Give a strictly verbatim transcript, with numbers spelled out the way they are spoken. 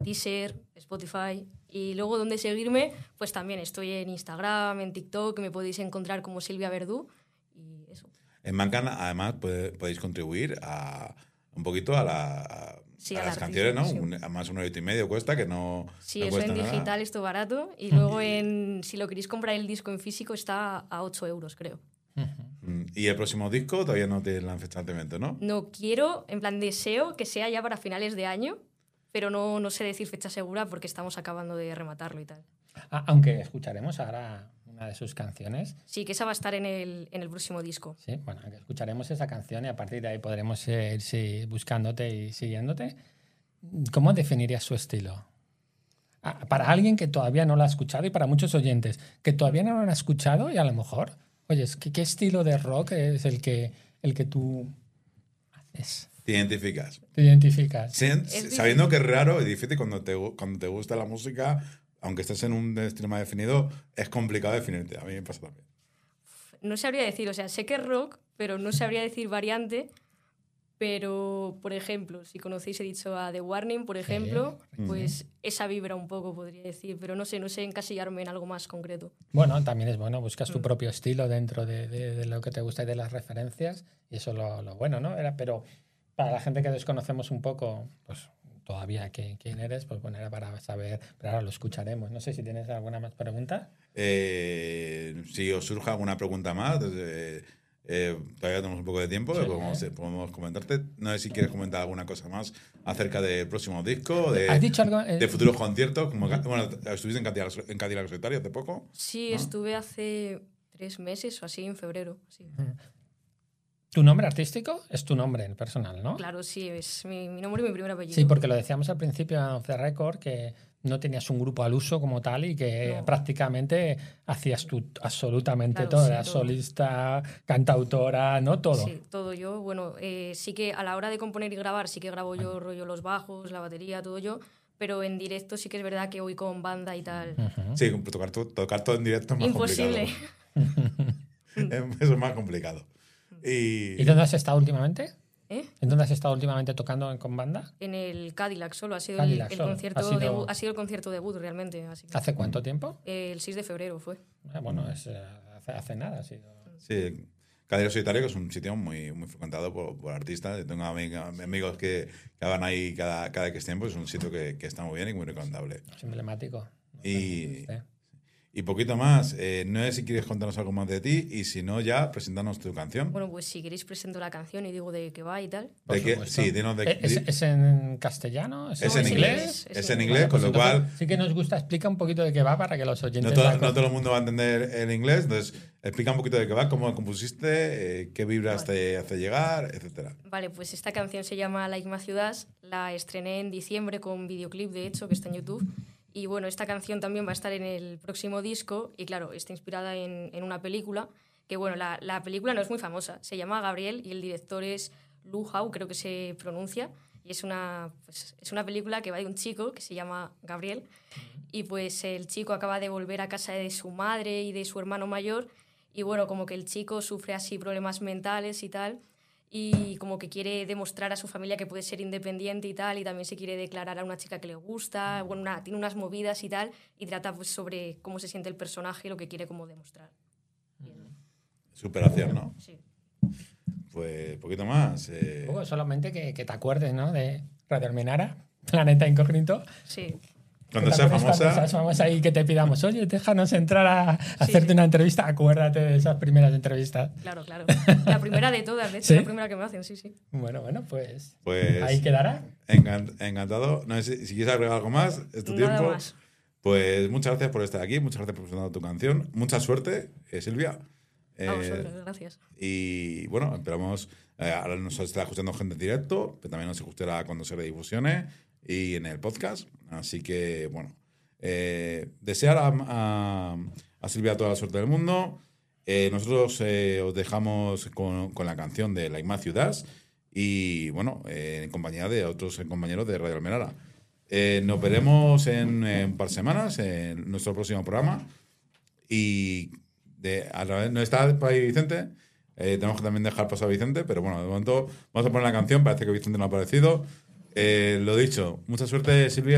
Deezer, Spotify. Y luego donde seguirme, pues también estoy en Instagram, en TikTok, que me podéis encontrar como Silvia Verdú. Y eso. En Bandcamp, además, puede, podéis contribuir a un poquito a, la, a, Sí, a al las artista, canciones, ¿no? sí. Un, además, un eurito y medio cuesta, que no, Sí, no eso cuesta en nada. digital esto barato. Y luego, en, si lo queréis comprar el disco en físico, está a ocho euros, creo. Mm, Y el próximo disco todavía no tiene la fecha de lanzamiento, ¿no? No quiero, en plan, deseo que sea ya para finales de año, pero no, no sé decir fecha segura porque estamos acabando de rematarlo y tal. Ah, aunque escucharemos ahora una de sus canciones. Sí, que esa va a estar en el, en el próximo disco. Sí, bueno, que escucharemos esa canción y a partir de ahí podremos eh, ir sí, buscándote y siguiéndote. ¿Cómo definirías su estilo? Ah, para alguien que todavía no lo ha escuchado y para muchos oyentes que todavía no lo han escuchado y a lo mejor, oye, ¿qué, qué estilo de rock es el que, el que tú haces? Te identificas. ¿Te identificas? Sin- Es sabiendo que es raro y difícil cuando te, gu- cuando te gusta la música, aunque estés en un estilo más definido, es complicado definirte. A mí me pasa también. No sabría decir, o sea, sé que es rock, pero no sabría decir variante. Pero, por ejemplo, si conocéis, he dicho a The Warning, por ejemplo, Sí. pues esa vibra un poco, podría decir. Pero no sé, no sé encasillarme en algo más concreto. Bueno, también es bueno, buscas tu Mm. propio estilo dentro de, de- de lo que te gusta y de las referencias, y eso es lo, lo bueno, ¿no? Era, pero para la gente que desconocemos un poco, pues todavía que- quién eres, pues bueno, era para saber, pero ahora lo escucharemos. No sé si tienes alguna más pregunta. Eh, si os surge alguna pregunta más, eh, eh, todavía tenemos un poco de tiempo, Sí. podemos, eh, podemos comentarte. No sé si quieres comentar alguna cosa más acerca del próximo disco, de, ¿Has dicho algo? Eh, de futuros conciertos. Como, bueno, estuviste en Cadillac, en Cadillac Solitario hace poco. Sí, ¿no? estuve hace tres meses o así, en febrero. Sí. ¿Tu nombre artístico es tu nombre en personal, no? Claro, sí, es mi, mi nombre y mi primer apellido. Sí, porque lo decíamos al principio en Off the Record, que no tenías un grupo al uso como tal y que No. prácticamente hacías tú absolutamente Claro, todo. sí, Eras todo. solista, cantautora, ¿no? Todo. Sí, todo yo. Bueno, eh, sí que a la hora de componer y grabar sí que grabo yo rollo los bajos, la batería, todo yo, pero en directo sí que es verdad que voy con banda y tal. Ujú. Sí, tocar, to- tocar todo en directo es más Imposible. complicado. Eso es más complicado. Y, ¿Y dónde has estado últimamente? ¿Eh? ¿En dónde has estado últimamente tocando con banda? En el Cadillac solo, ha sido Cadillac el, el solo. concierto Ha sido- debut, ha sido el concierto debut realmente. Así que, ¿Hace cuánto tiempo? eh, el seis de febrero fue. Ah, bueno, es, eh, hace, hace nada ha sido. sí, Cadillac Solitario, que es un sitio muy, muy frecuentado por, por artistas. Yo tengo amiga- amigos que, que van ahí cada, cada X tiempo. Es un sitio que, que está muy bien y muy recomendable. Es emblemático. Y, Sí. y poquito más. Eh, no sé si quieres contarnos algo más de ti y si no, ya presentarnos tu canción. Bueno, pues si queréis presento la canción y digo de qué va y tal. Por ¿De qué? supuesto. Sí, dinos de- ¿Es, es en castellano? Es No, en es en inglés. inglés, Es en inglés, con Pues lo entonces, cual sí que nos gusta, explica un poquito de qué va para que los no oyentes... todo, la no con- todo el mundo va a entender el inglés. Entonces, explica un poquito de qué va, cómo lo compusiste, eh, qué vibras te hace llegar, etcétera. Vale, pues esta canción se llama Like My Ciudad. La estrené en diciembre con videoclip, de hecho, que está en YouTube. Y bueno, esta canción también va a estar en el próximo disco. Y claro, está inspirada en, en una película. Que bueno, la, la película no es muy famosa. Se llama Gabriel y el director es Lu Hao, creo que se pronuncia. Y es una, pues, es una película que va de un chico que se llama Gabriel. Y pues el chico acaba de volver a casa de su madre y de su hermano mayor. Y bueno, como que el chico sufre así problemas mentales y tal. Y como que quiere demostrar a su familia que puede ser independiente y tal, y también se quiere declarar a una chica que le gusta, bueno, una- tiene unas movidas y tal, y trata pues sobre cómo se siente el personaje y lo que quiere como demostrar. Superación, ¿no? Sí. Pues poquito más. eh, Un poco solamente que, que te acuerdes, ¿no? De Radio Almenara, Planeta Incógnito. Sí. cuando Que sea también es cuando famosa, seas famosa y que te pidamos, oye, déjanos entrar a, a hacerte sí. una entrevista. Acuérdate de esas primeras entrevistas. Claro, claro. La primera de todas, de hecho, ¿Sí? la primera que me hacen, sí, sí. Bueno, bueno, pues, pues ahí quedará. encan- encantado. No sé si, si quieres agregar algo más, es tu Nada tiempo. más. Pues muchas gracias por estar aquí, muchas gracias por presentar tu canción. Mucha suerte, eh, Silvia. A Eh, vosotros, gracias. Y bueno, esperamos. eh, ahora nos estará escuchando gente en directo, pero también nos escuchará cuando se redifusione y en el podcast. Así que, bueno, eh, desear a, a, a Silvia toda la suerte del mundo. Eh, nosotros eh, os dejamos con, con la canción de La Igma Ciudad y, bueno, eh, en compañía de otros compañeros de Radio Almenara. Eh, nos veremos en, en un par de semanas en nuestro próximo programa. Y de, a la vez no está por ahí Vicente. Eh, tenemos que también dejar pasar a Vicente, pero bueno, de momento vamos a poner la canción. Parece que Vicente no ha aparecido. Eh, lo dicho, mucha suerte, Silvia.